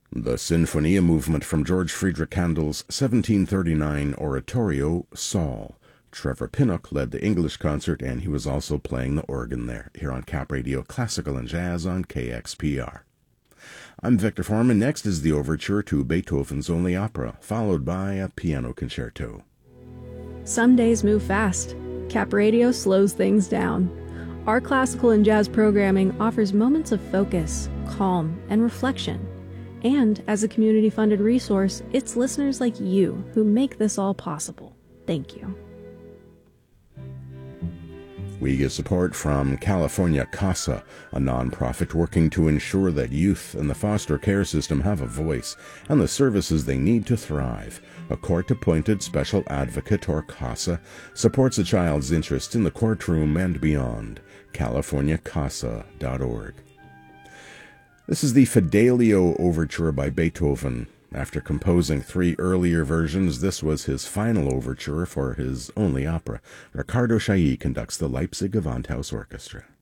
The Sinfonia movement from George Friedrich Handel's 1739 oratorio, Saul. Trevor Pinnock led the English concert, and he was also playing the organ there, here on Cap Radio Classical and Jazz on KXPR. I'm Victor Foreman. Next is the overture to Beethoven's Only Opera, followed by a piano concerto. Some days move fast. Cap Radio slows things down. Our classical and jazz programming offers moments of focus, calm, and reflection. And as a community-funded resource, it's listeners like you who make this all possible. Thank you. We get support from California CASA, a nonprofit working to ensure that youth in the foster care system have a voice and the services they need to thrive. A court-appointed special advocate, or CASA, supports a child's interest in the courtroom and beyond. CaliforniaCASA.org. This is the Fidelio Overture by Beethoven. After composing 3 earlier versions, this was his final overture for his only opera. Ricardo Chailly conducts the Leipzig Gewandhaus Orchestra.